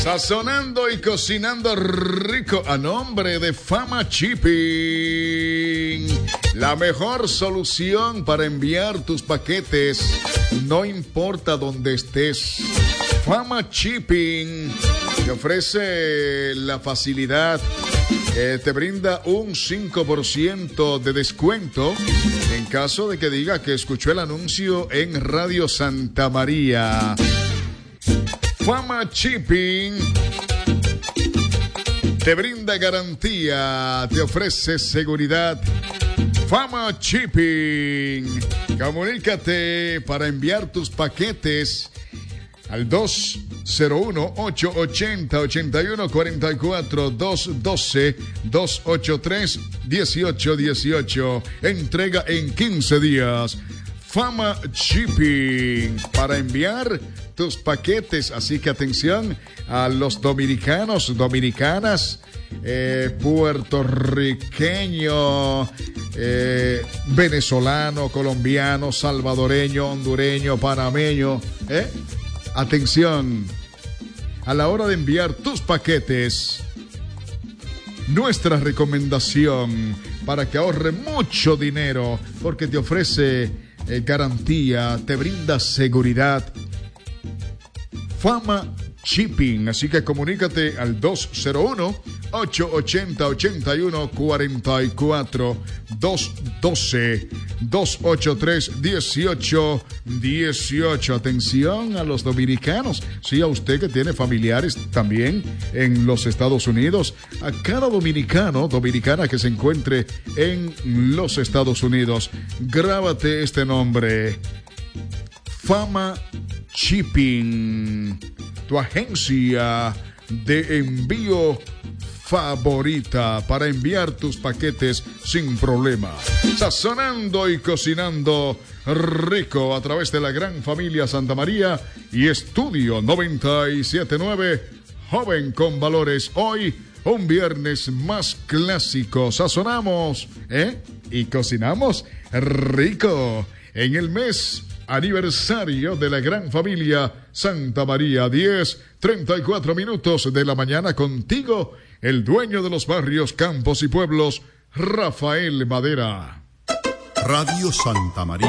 Sazonando y cocinando rico a nombre de Fama Shipping. La mejor solución para enviar tus paquetes, no importa dónde estés. Fama Shipping te ofrece la facilidad, te brinda un 5% de descuento en caso de que diga que escuchó el anuncio en Radio Santa María. Fama Shipping te brinda garantía, te ofrece seguridad. Fama Shipping. Comunícate para enviar tus paquetes al 201-880-8144, 212-283-1818. Entrega en 15 días. Fama Shipping para enviar tus paquetes. Así que atención a los dominicanos, dominicanas, puertorriqueño, venezolano, colombiano, salvadoreño, hondureño, panameño. Atención a la hora de enviar tus paquetes. Nuestra recomendación para que ahorre mucho dinero, porque te ofrece garantía, te brinda seguridad. Fama Shipping. Así que comunícate al 201-880-8144, 212-283-1818. Atención a los dominicanos. Sí, a usted que tiene familiares también en los Estados Unidos. A cada dominicano, dominicana que se encuentre en los Estados Unidos, grábate este nombre: Fama Shipping, tu agencia de envío favorita para enviar tus paquetes sin problema. Sazonando y cocinando rico a través de la gran familia Santa María y Estudio 97.9, joven con valores. Hoy, un viernes más clásico. Sazonamos, y cocinamos rico en el mes aniversario de la gran familia Santa María. 10:34 minutos de la mañana, contigo, el dueño de los barrios, campos y pueblos, Rafael Madera. Radio Santa María.